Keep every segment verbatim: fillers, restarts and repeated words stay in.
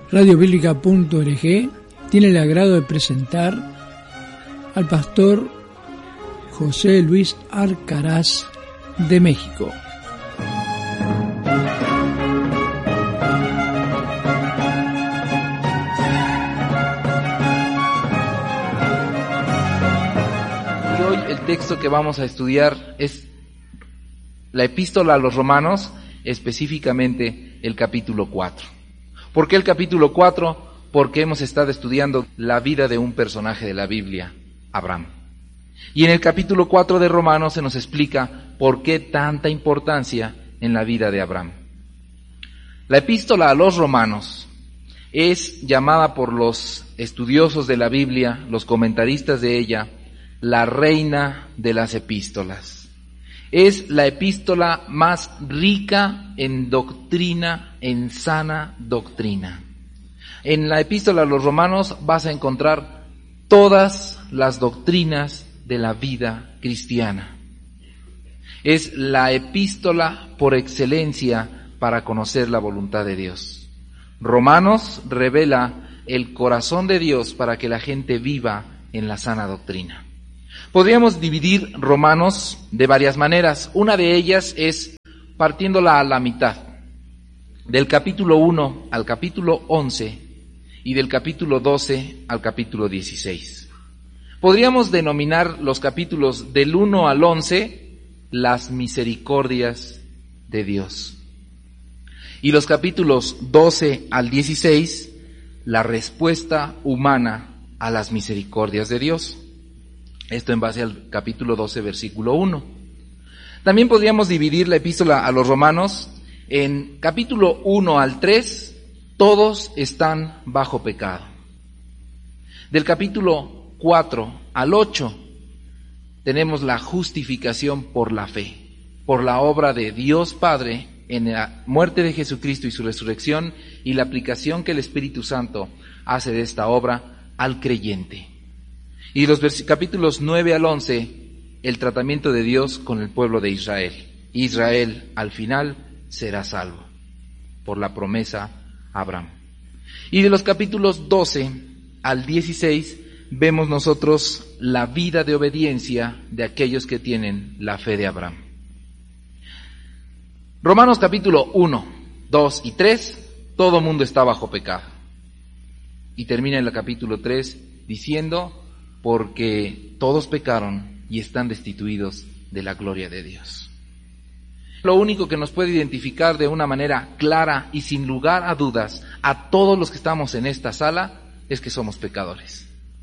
radio bíblica punto org tiene el agrado de presentar al pastor José Luis Arcaraz de México. Y hoy el texto que vamos a estudiar es la epístola a los Romanos, específicamente el capítulo cuatro. ¿Por qué el capítulo cuatro? Porque hemos estado estudiando la vida de un personaje de la Biblia, Abraham. Y en el capítulo cuatro de Romanos se nos explica por qué tanta importancia en la vida de Abraham. La epístola a los Romanos es llamada por los estudiosos de la Biblia, los comentaristas de ella, la reina de las epístolas. Es la epístola más rica en doctrina, en sana doctrina. En la epístola a los Romanos vas a encontrar todas las doctrinas de la vida cristiana. Es la epístola por excelencia para conocer la voluntad de Dios. Romanos revela el corazón de Dios para que la gente viva en la sana doctrina. Podríamos dividir Romanos de varias maneras. Una de ellas es partiéndola a la mitad, del capítulo uno al capítulo once y del capítulo doce al capítulo dieciséis. Podríamos denominar los capítulos del uno al once las misericordias de Dios. Y los capítulos doce al dieciséis, la respuesta humana a las misericordias de Dios. Esto en base al capítulo doce, versículo uno. También podríamos dividir la epístola a los Romanos en capítulo uno al tres, todos están bajo pecado. Del capítulo cuatro al ocho, tenemos la justificación por la fe, por la obra de Dios Padre en la muerte de Jesucristo y su resurrección y la aplicación que el Espíritu Santo hace de esta obra al creyente. Y los vers- capítulos nueve al once, el tratamiento de Dios con el pueblo de Israel. Israel, al final, será salvo, por la promesa a Abraham. Y de los capítulos doce al dieciséis, vemos nosotros la vida de obediencia de aquellos que tienen la fe de Abraham. Romanos capítulo uno, dos y tres, todo mundo está bajo pecado. Y termina en el capítulo tres diciendo, porque todos pecaron y están destituidos de la gloria de Dios. Lo único que nos puede identificar de una manera clara y sin lugar a dudas a todos los que estamos en esta sala es que somos pecadores.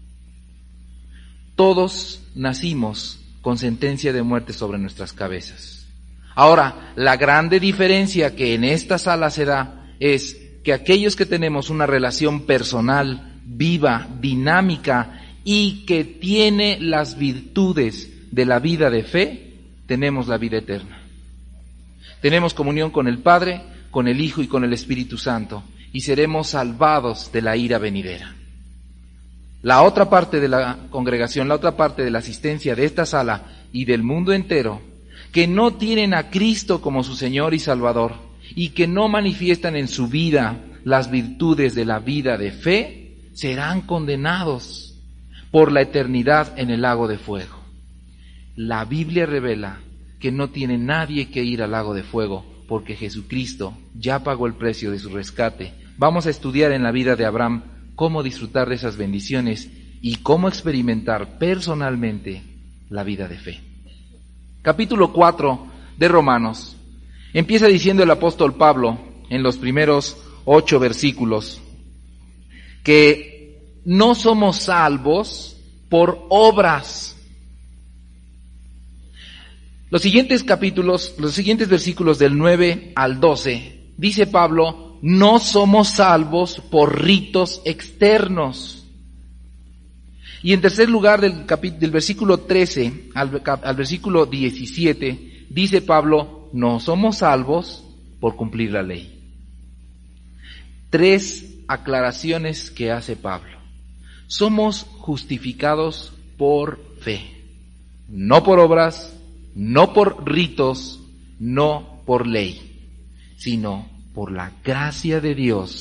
Todos nacimos con sentencia de muerte sobre nuestras cabezas. Ahora, la grande diferencia que en esta sala se da es que aquellos que tenemos una relación personal, viva, dinámica y que tiene las virtudes de la vida de fe, tenemos la vida eterna. Tenemos comunión con el Padre, con el Hijo y con el Espíritu Santo, y seremos salvados de la ira venidera. La otra parte de la congregación, la otra parte de la asistencia de esta sala y del mundo entero, que no tienen a Cristo como su Señor y Salvador, y que no manifiestan en su vida las virtudes de la vida de fe, serán condenados por la eternidad en el lago de fuego. La Biblia revela que no tiene nadie que ir al lago de fuego, porque Jesucristo ya pagó el precio de su rescate. Vamos a estudiar en la vida de Abraham cómo disfrutar de esas bendiciones y cómo experimentar personalmente la vida de fe. Capítulo cuatro de Romanos. Empieza diciendo el apóstol Pablo en los primeros ocho versículos que no somos salvos por obras. Los siguientes capítulos, los siguientes versículos del nueve al doce, dice Pablo, no somos salvos por ritos externos. Y en tercer lugar, del, capítulo, del versículo trece al, al versículo diecisiete, dice Pablo, no somos salvos por cumplir la ley. Tres aclaraciones que hace Pablo. Somos justificados por fe, no por obras, no por ritos, no por ley, sino por la gracia de Dios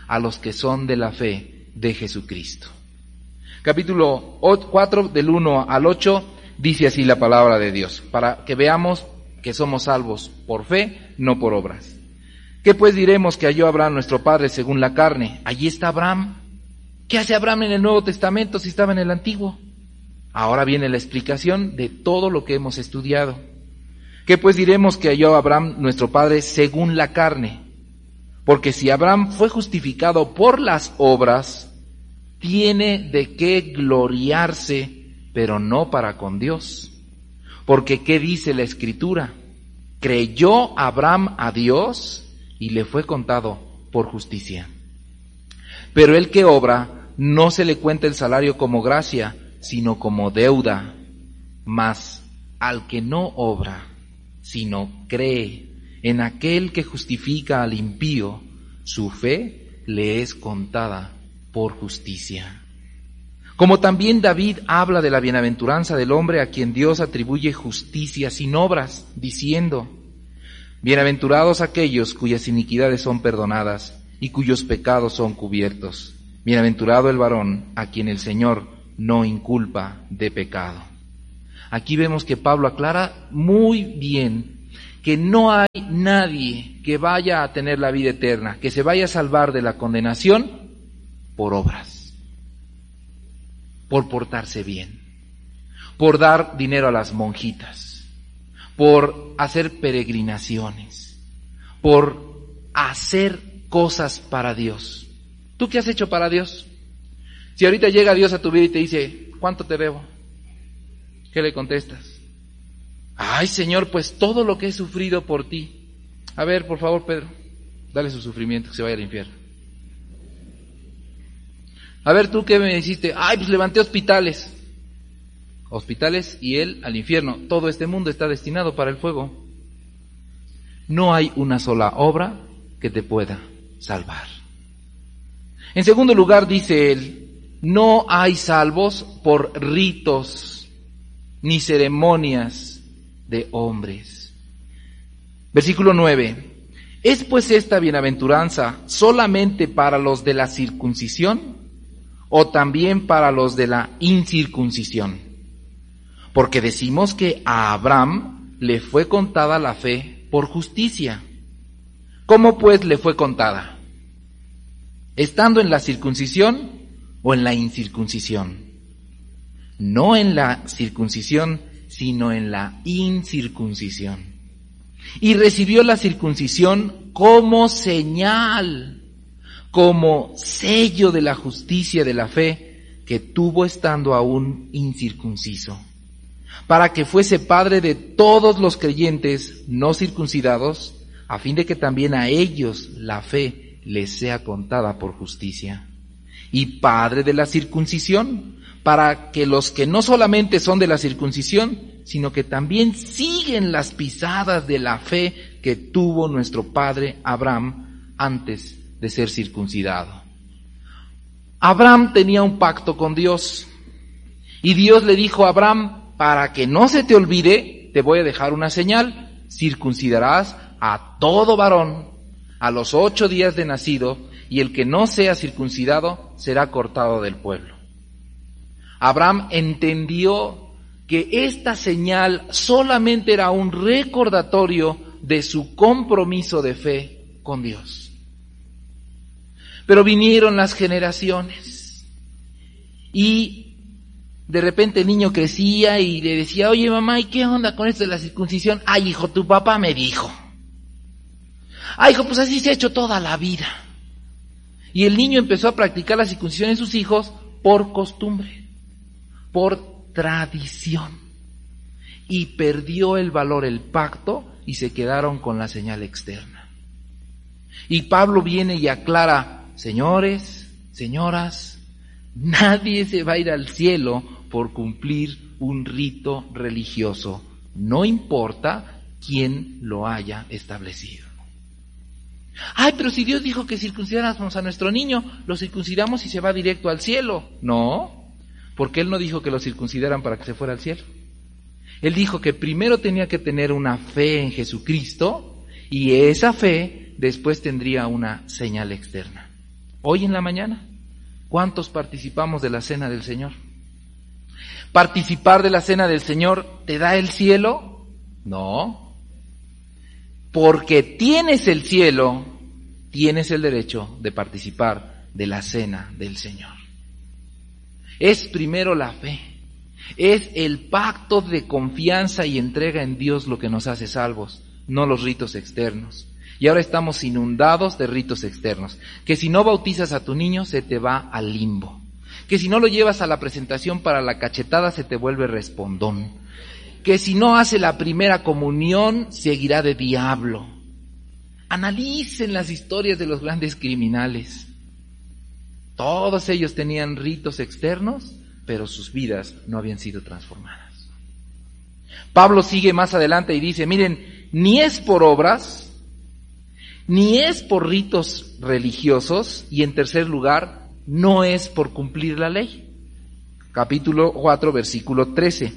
a los que son de la fe de Jesucristo. Capítulo cuatro, del uno al ocho, dice así la palabra de Dios, para que veamos que somos salvos por fe, no por obras. ¿Qué pues diremos que halló Abraham nuestro padre según la carne? Allí está Abraham. ¿Qué hace Abraham en el Nuevo Testamento si estaba en el Antiguo? Ahora viene la explicación de todo lo que hemos estudiado. ¿Qué pues diremos que halló Abraham nuestro padre según la carne? Porque si Abraham fue justificado por las obras, tiene de qué gloriarse, pero no para con Dios. Porque ¿qué dice la Escritura? Creyó Abraham a Dios y le fue contado por justicia. Pero el que obra, no se le cuenta el salario como gracia, sino como deuda. Mas al que no obra, sino cree en aquel que justifica al impío, su fe le es contada por justicia. Como también David habla de la bienaventuranza del hombre a quien Dios atribuye justicia sin obras, diciendo: bienaventurados aquellos cuyas iniquidades son perdonadas y cuyos pecados son cubiertos. Bienaventurado el varón a quien el Señor no inculpa de pecado. Aquí vemos que Pablo aclara muy bien que no hay nadie que vaya a tener la vida eterna, que se vaya a salvar de la condenación por obras, por portarse bien, por dar dinero a las monjitas, por hacer peregrinaciones, por hacer cosas para Dios. ¿Tú qué has hecho para Dios? Si ahorita llega Dios a tu vida y te dice, ¿cuánto te debo? ¿Qué le contestas? Ay, Señor, pues todo lo que he sufrido por ti. A ver, por favor, Pedro, dale su sufrimiento, que se vaya al infierno. A ver, ¿tú qué me hiciste? Ay, pues levanté hospitales. Hospitales y él al infierno. Todo este mundo está destinado para el fuego. No hay una sola obra que te pueda salvar. En segundo lugar, dice él, no hay salvos por ritos ni ceremonias de hombres. Versículo nueve. ¿Es pues esta bienaventuranza solamente para los de la circuncisión o también para los de la incircuncisión? Porque decimos que a Abraham le fue contada la fe por justicia. ¿Cómo pues le fue contada? ¿Estando en la circuncisión o en la incircuncisión? No en la circuncisión, sino en la incircuncisión. Y recibió la circuncisión como señal, como sello de la justicia de la fe que tuvo estando aún incircunciso, para que fuese padre de todos los creyentes no circuncidados, a fin de que también a ellos la fe les sea contada por justicia. Y padre de la circuncisión, para que los que no solamente son de la circuncisión, sino que también siguen las pisadas de la fe que tuvo nuestro padre Abraham antes de ser circuncidado. Abraham tenía un pacto con Dios, y Dios le dijo a Abraham, para que no se te olvide, te voy a dejar una señal: circuncidarás a todo varón a los ocho días de nacido, y el que no sea circuncidado será cortado del pueblo. Abraham entendió que esta señal solamente era un recordatorio de su compromiso de fe con Dios. Pero vinieron las generaciones y de repente el niño crecía y le decía, oye mamá, ¿y qué onda con esto de la circuncisión? Ay hijo, tu papá me dijo. Ay hijo, pues así se ha hecho toda la vida. Y el niño empezó a practicar la circuncisión en sus hijos por costumbre, por tradición, y perdió el valor el pacto y se quedaron con la señal externa. Y Pablo viene y aclara, señores, señoras, nadie se va a ir al cielo por cumplir un rito religioso, no importa quién lo haya establecido. Ay, pero si Dios dijo que circuncidáramos a nuestro niño, lo circuncidamos y se va directo al cielo. No, porque Él no dijo que lo circuncidaran para que se fuera al cielo. Él dijo que primero tenía que tener una fe en Jesucristo y esa fe después tendría una señal externa. Hoy en la mañana, ¿cuántos participamos de la cena del Señor? ¿Participar de la cena del Señor te da el cielo? No. Porque tienes el cielo, tienes el derecho de participar de la cena del Señor. Es primero la fe, es el pacto de confianza y entrega en Dios lo que nos hace salvos, no los ritos externos. Y ahora estamos inundados de ritos externos, que si no bautizas a tu niño se te va al limbo, que si no lo llevas a la presentación para la cachetada se te vuelve respondón, que si no hace la primera comunión seguirá de diablo. Analicen las historias de los grandes criminales. Todos ellos tenían ritos externos, pero sus vidas no habían sido transformadas. Pablo sigue más adelante y dice, miren, ni es por obras, ni es por ritos religiosos, y en tercer lugar, no es por cumplir la ley. Capítulo cuatro, versículo trece.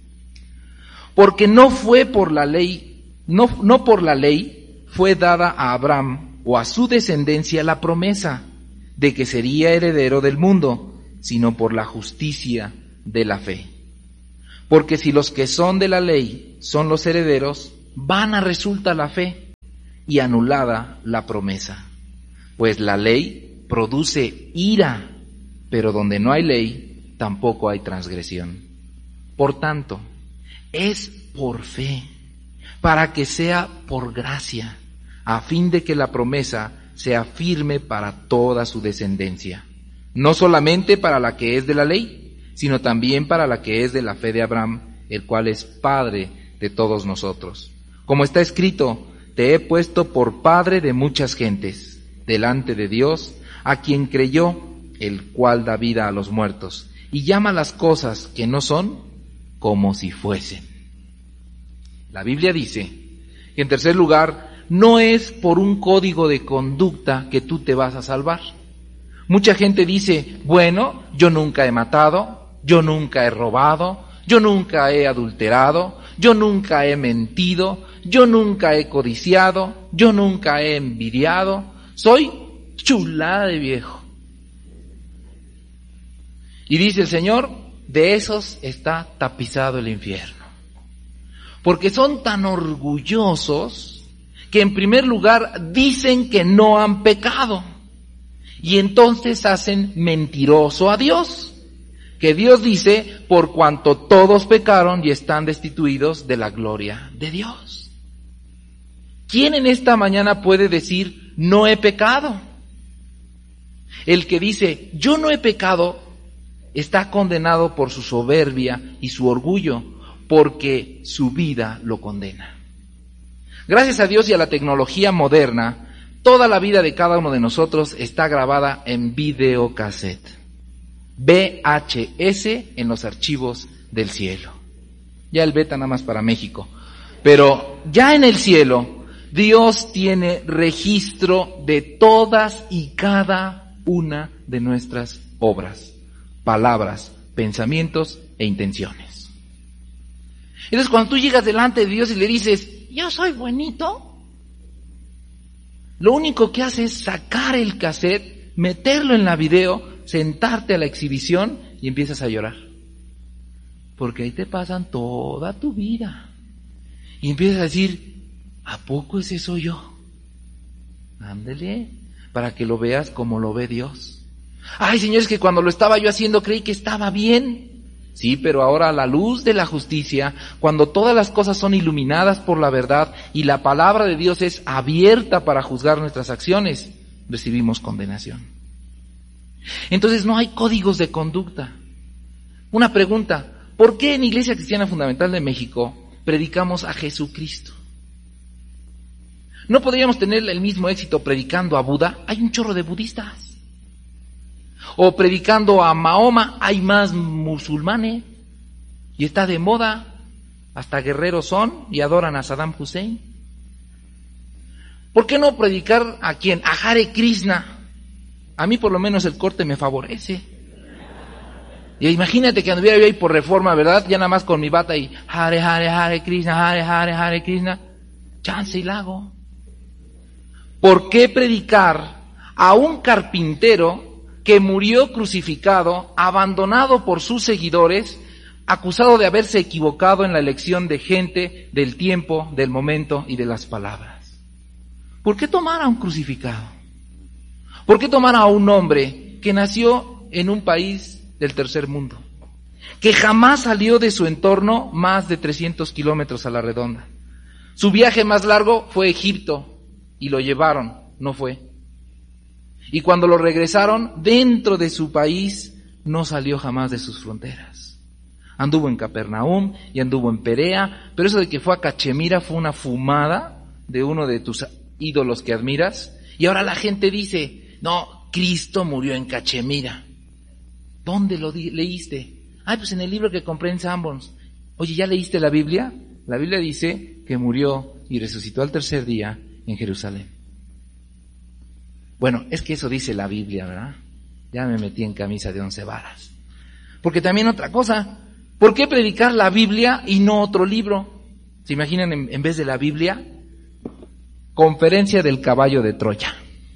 Porque no fue por la ley, no, no por la ley fue dada a Abraham o a su descendencia la promesa de que sería heredero del mundo, sino por la justicia de la fe. Porque si los que son de la ley son los herederos, vana resulta la fe y anulada la promesa. Pues la ley produce ira, pero donde no hay ley, tampoco hay transgresión. Por tanto, es por fe, para que sea por gracia, a fin de que la promesa sea firme para toda su descendencia, no solamente para la que es de la ley, sino también para la que es de la fe de Abraham, el cual es Padre de todos nosotros. Como está escrito, te he puesto por padre de muchas gentes, delante de Dios, a quien creyó, el cual da vida a los muertos, y llama las cosas que no son, como si fuesen. La Biblia dice que en tercer lugar, no es por un código de conducta que tú te vas a salvar. Mucha gente dice, bueno, yo nunca he matado, yo nunca he robado, yo nunca he adulterado, yo nunca he mentido, yo nunca he codiciado, yo nunca he envidiado, soy chulada de viejo. Y dice el Señor, de esos está tapizado el infierno. Porque son tan orgullosos que en primer lugar dicen que no han pecado. Y entonces hacen mentiroso a Dios. Que Dios dice, por cuanto todos pecaron y están destituidos de la gloria de Dios. ¿Quién en esta mañana puede decir, no he pecado? El que dice, yo no he pecado, está condenado por su soberbia y su orgullo, porque su vida lo condena. Gracias a Dios y a la tecnología moderna, toda la vida de cada uno de nosotros está grabada en videocassette, V H S en los archivos del cielo. Ya el beta nada más para México. Pero ya en el cielo, Dios tiene registro de todas y cada una de nuestras obras, palabras, pensamientos e intenciones. Entonces cuando tú llegas delante de Dios y le dices, yo soy buenito, lo único que hace es sacar el cassette, meterlo en la video, sentarte a la exhibición y empiezas a llorar. Porque ahí te pasan toda tu vida. Y empiezas a decir, ¿a poco ese soy yo? Ándele, para que lo veas como lo ve Dios. Ay, señores, que cuando lo estaba yo haciendo creí que estaba bien. Sí, pero ahora a la luz de la justicia, cuando todas las cosas son iluminadas por la verdad y la palabra de Dios es abierta para juzgar nuestras acciones, recibimos condenación. Entonces no hay códigos de conducta. Una pregunta, ¿por qué en Iglesia Cristiana Fundamental de México predicamos a Jesucristo? ¿No podríamos tener el mismo éxito predicando a Buda? Hay un chorro de budistas. O predicando a Mahoma, hay más musulmanes. Y está de moda, hasta guerreros son y adoran a Saddam Hussein. ¿Por qué no predicar a quién? A Hare Krishna. A mí por lo menos el corte me favorece. Y imagínate que anduviera yo ahí por Reforma, ¿verdad? Ya nada más con mi bata y Hare Hare Hare Krishna, Hare Hare Hare Krishna. Chance y lago. ¿Por qué predicar a un carpintero que murió crucificado, abandonado por sus seguidores, acusado de haberse equivocado en la elección de gente, del tiempo, del momento y de las palabras. ¿Por qué tomar a un crucificado? ¿Por qué tomar a un hombre que nació en un país del tercer mundo, que jamás salió de su entorno más de trescientos kilómetros a la redonda? Su viaje más largo fue a Egipto y lo llevaron, no fue. Y cuando lo regresaron, dentro de su país, no salió jamás de sus fronteras. Anduvo en Capernaum y anduvo en Perea, pero eso de que fue a Cachemira fue una fumada de uno de tus ídolos que admiras. Y ahora la gente dice, no, Cristo murió en Cachemira. ¿Dónde lo di- leíste? Ay, pues en el libro que compré en Sanborns. Oye, ¿ya leíste la Biblia? La Biblia dice que murió y resucitó al tercer día en Jerusalén. Bueno, es que eso dice la Biblia, ¿verdad? Ya me metí en camisa de once varas. Porque también otra cosa, ¿por qué predicar la Biblia y no otro libro? ¿Se imaginan en, en vez de la Biblia? Conferencia del caballo de Troya.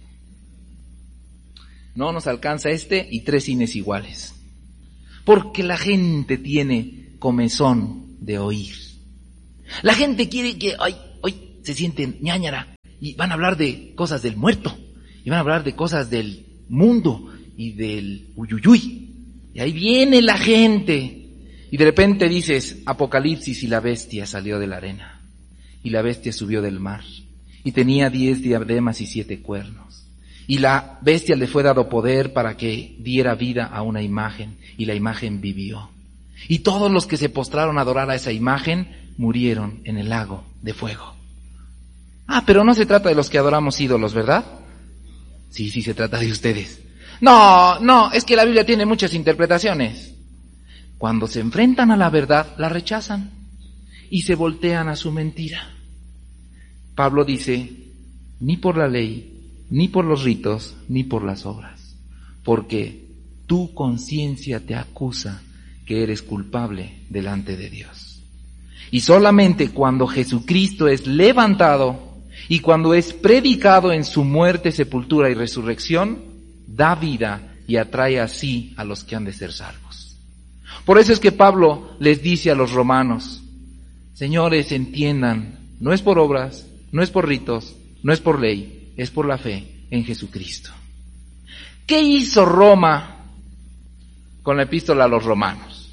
No nos alcanza este y tres cines iguales. Porque la gente tiene comezón de oír. La gente quiere que ay, hoy se sienten ñáñara y van a hablar de cosas del muerto. Y van a hablar de cosas del mundo y del uyuyuy. Y ahí viene la gente. Y de repente dices, Apocalipsis, y la bestia salió de la arena. Y la bestia subió del mar. Y tenía diez diademas y siete cuernos. Y la bestia le fue dado poder para que diera vida a una imagen. Y la imagen vivió. Y todos los que se postraron a adorar a esa imagen murieron en el lago de fuego. Ah, pero no se trata de los que adoramos ídolos, ¿verdad? Sí, sí se trata de ustedes. No, no, es que la Biblia tiene muchas interpretaciones. Cuando se enfrentan a la verdad, la rechazan y se voltean a su mentira. Pablo dice, ni por la ley, ni por los ritos, ni por las obras, porque tu conciencia te acusa que eres culpable delante de Dios. Y solamente cuando Jesucristo es levantado y cuando es predicado en su muerte, sepultura y resurrección, da vida y atrae así a los que han de ser salvos. Por eso es que Pablo les dice a los romanos, señores, entiendan, no es por obras, no es por ritos, no es por ley, es por la fe en Jesucristo. ¿Qué hizo Roma con la epístola a los romanos?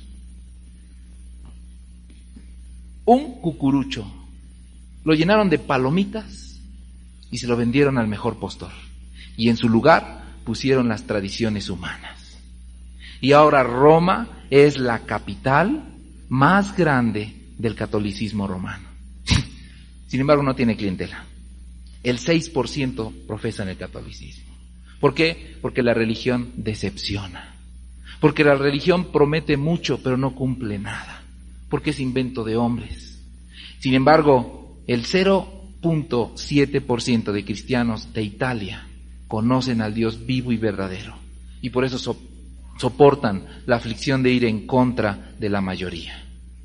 Un cucurucho. Lo llenaron de palomitas y se lo vendieron al mejor postor. Y en su lugar pusieron las tradiciones humanas. Y ahora Roma es la capital más grande del catolicismo romano. Sin embargo, no tiene clientela. El seis por ciento profesan el catolicismo. ¿Por qué? Porque la religión decepciona. Porque la religión promete mucho, pero no cumple nada. Porque es invento de hombres. Sin embargo, el cero punto siete por ciento de cristianos de Italia conocen al Dios vivo y verdadero. Y por eso so- soportan la aflicción de ir en contra de la mayoría.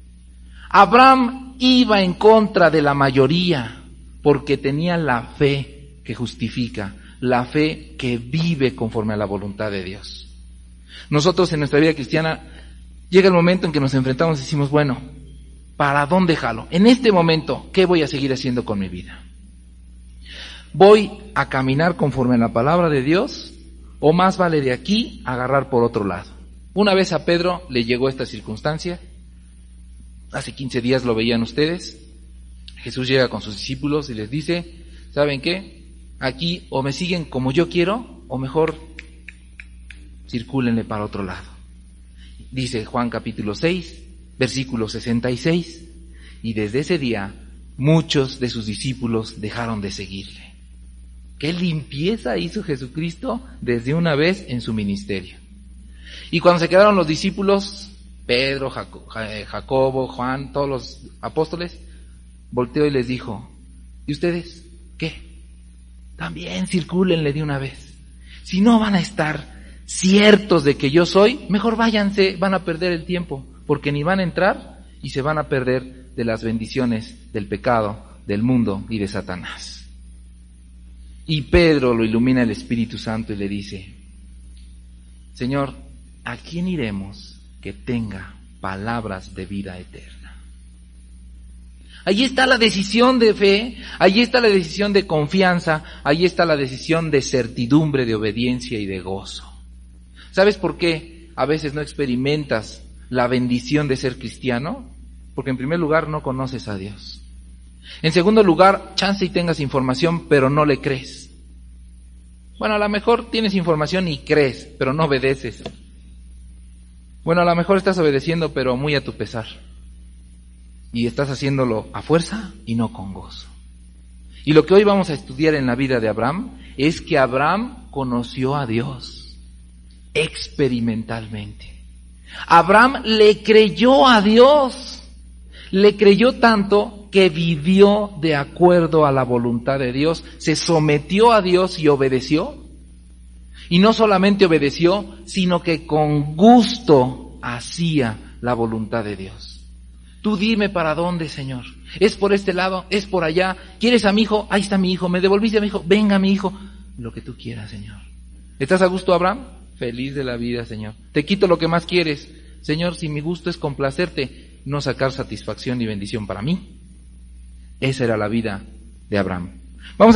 Abraham iba en contra de la mayoría porque tenía la fe que justifica, la fe que vive conforme a la voluntad de Dios. Nosotros en nuestra vida cristiana llega el momento en que nos enfrentamos y decimos, bueno, ¿para dónde jalo? En este momento, ¿qué voy a seguir haciendo con mi vida? ¿Voy a caminar conforme a la palabra de Dios o más vale de aquí agarrar por otro lado? Una vez a Pedro le llegó esta circunstancia. Hace quince días lo veían ustedes. Jesús llega con sus discípulos y les dice, ¿saben qué? Aquí o me siguen como yo quiero o mejor circúlenle para otro lado. Dice Juan capítulo seis, versículo sesenta y seis, y desde ese día muchos de sus discípulos dejaron de seguirle. ¿Qué limpieza hizo Jesucristo desde una vez en su ministerio? Y cuando se quedaron los discípulos, Pedro, Jacobo, Juan, todos los apóstoles, volteó y les dijo, ¿y ustedes qué? También circúlenle de una vez. Si no van a estar ciertos de que yo soy, mejor váyanse, van a perder el tiempo, porque ni van a entrar y se van a perder de las bendiciones del pecado, del mundo y de Satanás. Y Pedro lo ilumina el Espíritu Santo y le dice, Señor, ¿a quién iremos que tenga palabras de vida eterna? Allí está la decisión de fe, allí está la decisión de confianza, allí está la decisión de certidumbre, de obediencia y de gozo. ¿Sabes por qué a veces no experimentas la bendición de ser cristiano? Porque en primer lugar no conoces a Dios. En segundo lugar, chance y tengas información, pero no le crees. Bueno, a lo mejor tienes información y crees, pero no obedeces. Bueno, a lo mejor estás obedeciendo, pero muy a tu pesar. Y estás haciéndolo a fuerza y no con gozo. Y lo que hoy vamos a estudiar en la vida de Abraham es que Abraham conoció a Dios experimentalmente. Abraham le creyó a Dios. Le creyó tanto que vivió de acuerdo a la voluntad de Dios, se sometió a Dios y obedeció. Y no solamente obedeció, sino que con gusto hacía la voluntad de Dios. Tú dime para dónde, Señor. ¿Es por este lado? ¿Es por allá? ¿Quieres a mi hijo? Ahí está mi hijo. ¿Me devolviste a mi hijo? Venga, mi hijo. Lo que tú quieras, Señor. ¿Estás a gusto, Abraham? Feliz de la vida, Señor. Te quito lo que más quieres. Señor, si mi gusto es complacerte, no sacar satisfacción y bendición para mí. Esa era la vida de Abraham. Vamos a